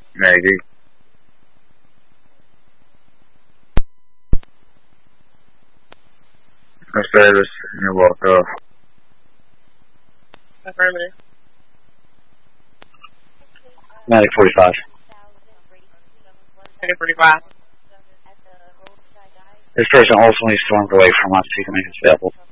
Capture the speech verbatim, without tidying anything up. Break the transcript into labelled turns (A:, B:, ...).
A: Maybe. No service. You're welcome.
B: Affirmative.
A: Medic forty-five.
B: Medic forty-five.
A: This person ultimately stormed away from us. He can make us available.